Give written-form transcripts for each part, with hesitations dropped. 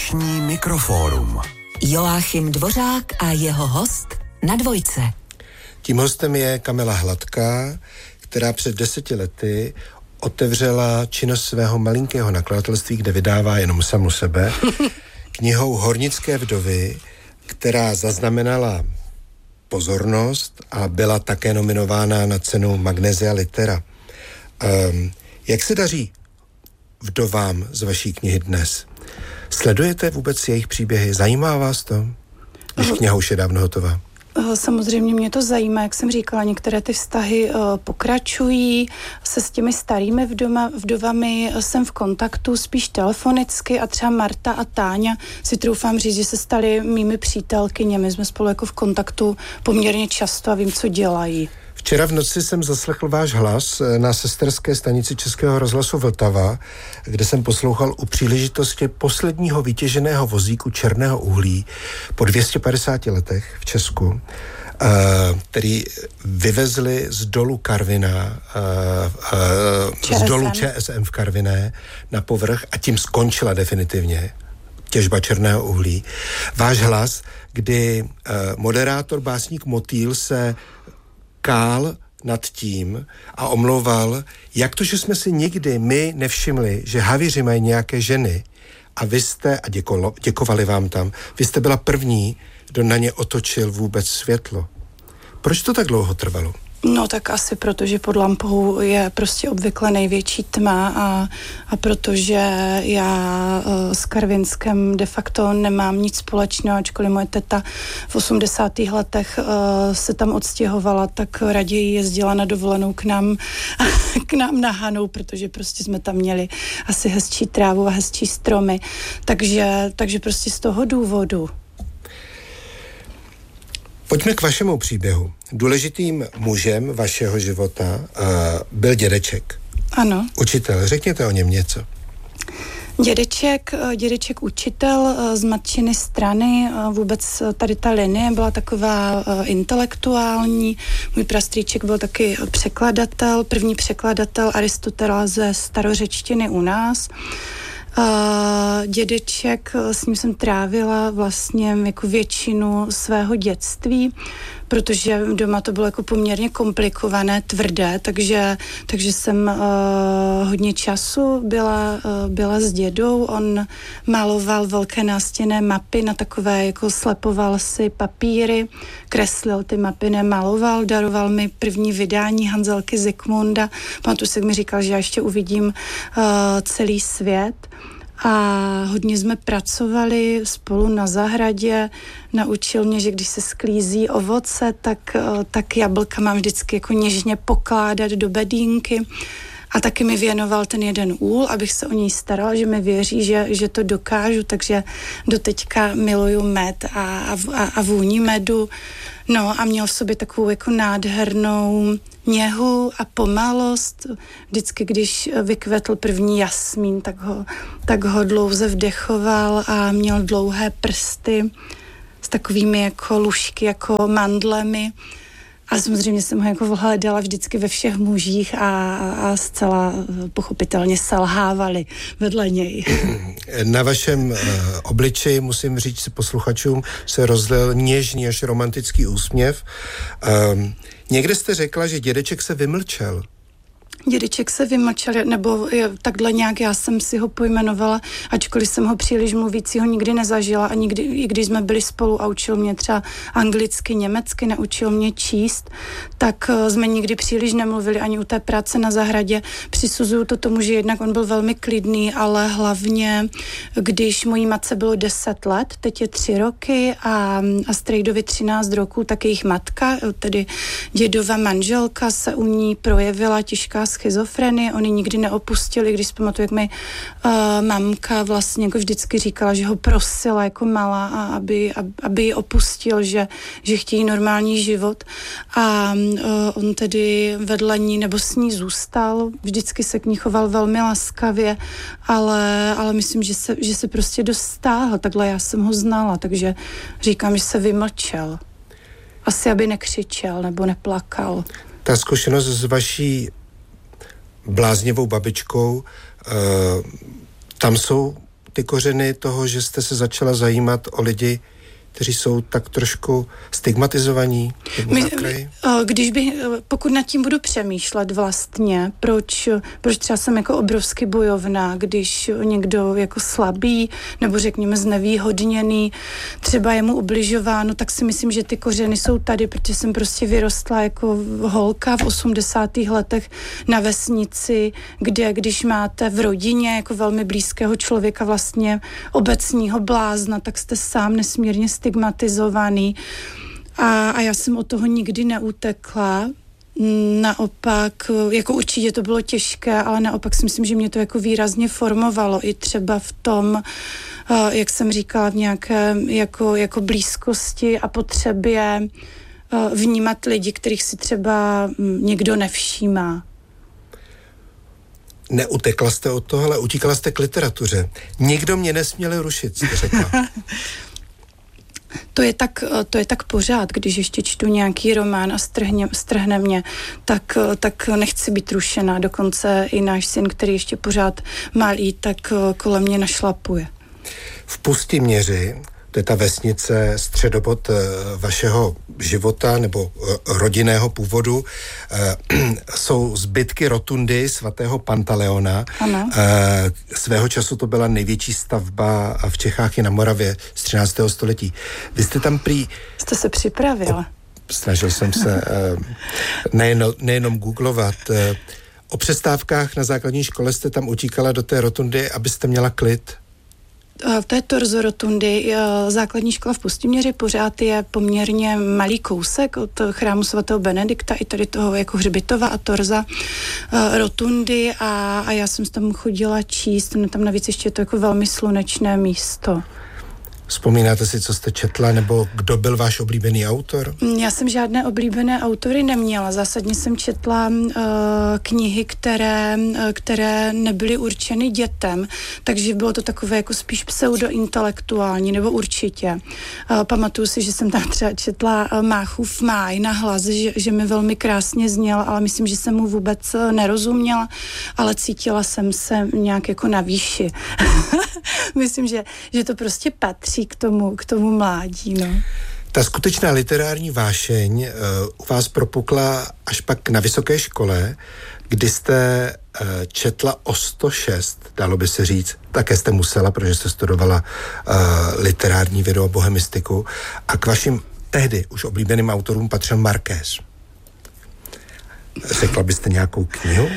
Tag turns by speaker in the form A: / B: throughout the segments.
A: Dnešní Mikrofórum.
B: Joachim Dvořák a jeho host na Dvojce.
C: Tím hostem je Kamila Hladká, která před 10 lety otevřela činnost svého malinkého nakladatelství, kde vydává jenom samu sebe, knihou Hornické vdovy, která zaznamenala pozornost a byla také nominována na cenu Magnesia Litera. Jak se daří vdovám z vaší knihy dnes? Sledujete vůbec jejich příběhy? Zajímá vás to? Když kniha už je dávno hotová.
D: Samozřejmě mě to zajímá, jak jsem říkala, některé ty vztahy pokračují, se s těmi starými vdovami jsem v kontaktu spíš telefonicky a třeba Marta a Táňa si troufám říct, že se staly mými přítelkyněmi, jsme spolu jako v kontaktu poměrně často a vím, co dělají.
C: Včera v noci jsem zaslechl váš hlas na sesterské stanici Českého rozhlasu Vltava, kde jsem poslouchal u příležitosti posledního vytěženého vozíku černého uhlí po 250 letech v Česku, který vyvezli z dolu Karviná, z dolu ČSM v Karviné na povrch a tím skončila definitivně těžba černého uhlí. Váš hlas, kdy moderátor básník Motýl se kál nad tím a omlouval, jak to, že jsme si nikdy my nevšimli, že havíři mají nějaké ženy a vy jste, a děkovali vám tam, vy jste byla první, kdo na ně otočil vůbec světlo. Proč to tak dlouho trvalo?
D: No tak asi protože pod lampou je prostě obvykle největší tma a protože já s Karvinskem de facto nemám nic společného, ačkoliv moje teta v 80. letech se tam odstěhovala, tak raději jezdila na dovolenou k nám na Hanou, protože prostě jsme tam měli asi hezčí trávu a hezčí stromy. Takže prostě z toho důvodu.
C: Pojďme k vašemu příběhu. Důležitým mužem vašeho života byl dědeček.
D: Ano.
C: Učitel. Řekněte o něm něco.
D: Dědeček učitel z matčiny strany, vůbec tady ta linie byla taková intelektuální. Můj prastrýček byl taky překladatel, první překladatel Aristotela ze starořečtiny u nás. Dědeček, s ním jsem trávila vlastně jako většinu svého dětství, protože doma to bylo jako poměrně komplikované, tvrdé, takže jsem hodně času byla s dědou. On maloval velké nástěnné mapy na takové, jako slepoval si papíry, kreslil ty mapy, nemaloval, daroval mi první vydání Hanzelky Zikmunda. Pamatuju si, jak mi říkal, že já ještě uvidím celý svět. A hodně jsme pracovali spolu na zahradě. Naučil mě, že když se sklízí ovoce, tak jablka mám vždycky jako něžně pokládat do bedínky. A taky mi věnoval ten jeden úl, abych se o něj starala, že mi věří, že to dokážu, takže doteďka miluju med a vůni medu. No a měl v sobě takovou jako nádhernou něhu a pomalost. Vždycky, když vykvetl první jasmín, tak ho dlouze vdechoval a měl dlouhé prsty s takovými jako lůžky, jako mandlemi. A samozřejmě jsem ho jako hledala vždycky ve všech mužích a zcela pochopitelně selhávali vedle něj.
C: Na vašem obličeji, musím říct posluchačům, se rozlil něžný až romantický úsměv. Někde jste řekla, že dědeček se vymlčel.
D: Dědeček se vymlčel, nebo takhle nějak já jsem si ho pojmenovala, ačkoliv jsem ho příliš mluvícího nikdy nezažila a nikdy, i když jsme byli spolu a učil mě třeba anglicky, německy, naučil mě číst, tak jsme nikdy příliš nemluvili ani u té práce na zahradě. Přisuzuju to tomu, že jednak on byl velmi klidný, ale hlavně, když mojí matce bylo 10 let, teď je 3 roky a strejdovi 13 roků, tak jejich matka, tedy dědova manželka, se u ní projevila těžká schizofrenie, oni nikdy neopustili, když si pamatuju, jak mi mamka vlastně jako vždycky říkala, že ho prosila jako malá, aby ji opustil, že chtějí normální život a on tedy vedle ní nebo s ní zůstal, vždycky se k ní choval velmi laskavě, ale myslím, že se prostě dost stáhl, takhle já jsem ho znala, takže říkám, že se vymlčel. Asi, aby nekřičel nebo neplakal.
C: Ta zkušenost s vaší bláznivou babičkou, tam jsou ty kořeny toho, že jste se začala zajímat o lidi, kteří jsou tak trošku stigmatizovaní?
D: Pokud nad tím budu přemýšlet vlastně, proč třeba jsem jako obrovsky bojovná, když někdo jako slabý, nebo řekněme znevýhodněný, třeba je mu ubližováno, tak si myslím, že ty kořeny jsou tady, protože jsem prostě vyrostla jako holka v 80. letech na vesnici, kde když máte v rodině jako velmi blízkého člověka vlastně obecního blázna, tak jste sám nesmírně stigmatizovaný a já jsem od toho nikdy neutekla. Naopak, jako určitě to bylo těžké, ale naopak si myslím, že mě to jako výrazně formovalo i třeba v tom, jak jsem říkala, v nějaké jako blízkosti a potřebě vnímat lidi, kterých si třeba někdo nevšímá.
C: Neutekla jste od toho, ale utíkala jste k literatuře. Nikdo mě nesměl rušit, jste řekla.
D: To je tak pořád, když ještě čtu nějaký román a strhne mě, tak nechci být rušená. Dokonce i náš syn, který ještě pořád malý, tak kolem mě našlapuje.
C: V Pustiměři, to je ta vesnice, středobod vašeho života nebo rodinného původu, jsou zbytky rotundy svatého Pantaleona.
D: Ano.
C: Svého času to byla největší stavba v Čechách i na Moravě z 13. století. Vy jste tam
D: Jste se připravila?
C: Snažil jsem se nejenom googlovat. O přestávkách na základní škole jste tam utíkala do té rotundy, abyste měla klid?
D: To je torzo rotundy. Základní škola v Pustiměři pořád je poměrně malý kousek od chrámu svatého Benedikta i tady toho jako hřbitova a torza rotundy a já jsem tam chodila číst. Tam navíc ještě je to jako velmi slunečné místo.
C: Vzpomínáte si, co jste četla, nebo kdo byl váš oblíbený autor?
D: Já jsem žádné oblíbené autory neměla. Zásadně jsem četla knihy, které nebyly určeny dětem, takže bylo to takové jako spíš pseudointelektuální, nebo určitě. Pamatuju si, že jsem tam třeba četla Máchův máj na hlas, že mi velmi krásně zněl, ale myslím, že jsem mu vůbec nerozuměla, ale cítila jsem se nějak jako na výši. Myslím, že to prostě patří k tomu mládí, no.
C: Ta skutečná literární vášeň u vás propukla až pak na vysoké škole, kdy jste četla o 106, dalo by se říct. Také jste musela, protože jste studovala literární vědu a bohemistiku. A k vašim tehdy už oblíbeným autorům patřil Marquez. Řekla byste nějakou knihu?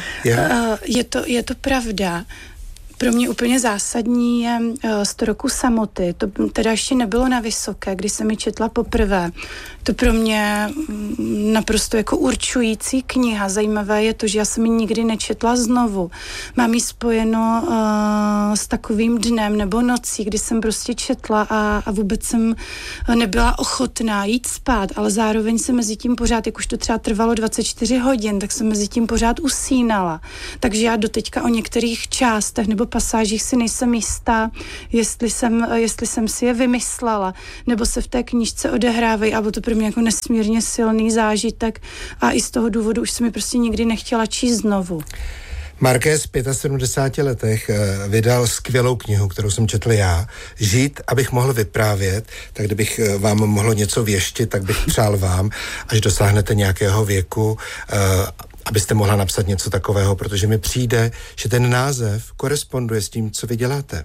D: Je to pravda. Pro mě úplně zásadní je 100 roků samoty. To teda ještě nebylo na vysoké, když jsem ji četla poprvé. To pro mě naprosto jako určující kniha. Zajímavé je to, že já jsem ji nikdy nečetla znovu. Mám ji spojeno s takovým dnem nebo nocí, kdy jsem prostě četla a vůbec jsem nebyla ochotná jít spát, ale zároveň se mezi tím pořád, jak už to třeba trvalo 24 hodin, tak jsem mezi tím pořád usínala. Takže já doteďka o některých částech nebo pasážích si nejsem jistá, jestli jsem si je vymyslela, nebo se v té knížce odehrávají, a bylo to pro mě jako nesmírně silný zážitek a i z toho důvodu už se mi prostě nikdy nechtěla číst znovu.
C: Marquez v 75 letech vydal skvělou knihu, kterou jsem četl já. Žít, abych mohl vyprávět, tak kdybych vám mohlo něco věštit, tak bych přál vám, až dosáhnete nějakého věku, abyste mohla napsat něco takového, protože mi přijde, že ten název koresponduje s tím, co vy děláte.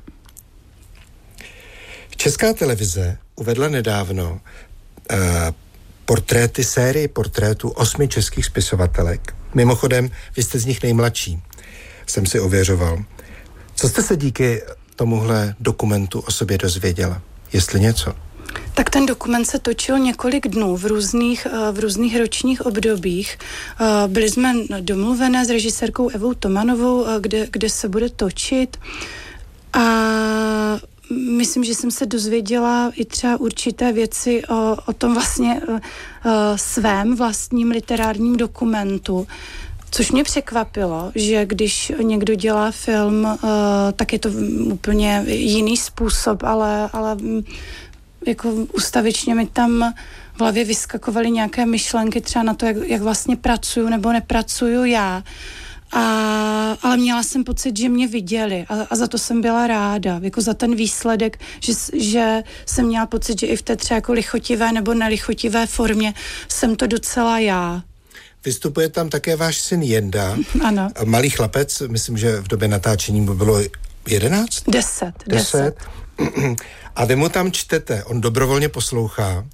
C: Česká televize uvedla nedávno sérii portrétů 8 českých spisovatelek. Mimochodem, vy jste z nich nejmladší, jsem si ověřoval. Co jste se díky tomuhle dokumentu o sobě dozvěděla? Jestli něco?
D: Tak ten dokument se točil několik dnů v různých ročních obdobích. Byli jsme domluvené s režisérkou Evou Tomanovou, kde se bude točit, a myslím, že jsem se dozvěděla i třeba určité věci o tom vlastně svém vlastním literárním dokumentu, což mě překvapilo, že když někdo dělá film, tak je to úplně jiný způsob, ale jako ustavičně mi tam v hlavě vyskakovaly nějaké myšlenky třeba na to, jak vlastně pracuju nebo nepracuju já. Ale měla jsem pocit, že mě viděli a za to jsem byla ráda, jako za ten výsledek, že jsem měla pocit, že i v té třeba jako lichotivé nebo nelichotivé formě jsem to docela já.
C: Vystupuje tam také váš syn Jenda.
D: Ano.
C: Malý chlapec, myslím, že v době natáčení mu bylo 11?
D: 10.
C: A vy mu tam čtete, on dobrovolně poslouchá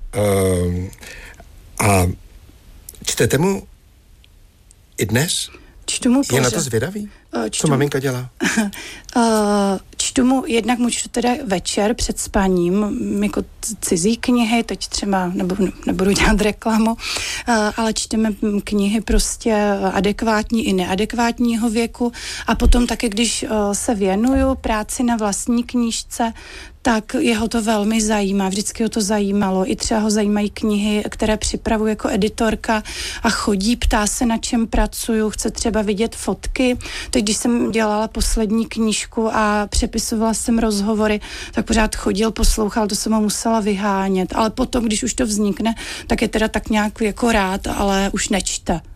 C: a čtete mu i dnes?
D: Čtu mu pořád.
C: Je na to zvědavý? Co maminka dělá?
D: Čtu mu, jednak mu čtu teda večer před spaním, jako cizí knihy, teď třeba, nebudu dělat reklamu, ale čteme knihy prostě adekvátní i neadekvátního věku a potom taky, když se věnuju práci na vlastní knížce, tak jeho to velmi zajímá, vždycky ho to zajímalo. I třeba ho zajímají knihy, které připravuji jako editorka a chodí, ptá se, na čem pracuju, chce třeba vidět fotky. Teď, když jsem dělala poslední knížku a přepisovala jsem rozhovory, tak pořád chodil, poslouchal, to jsem ho musela vyhánět. Ale potom, když už to vznikne, tak je teda tak nějak jako rád, ale už nečte.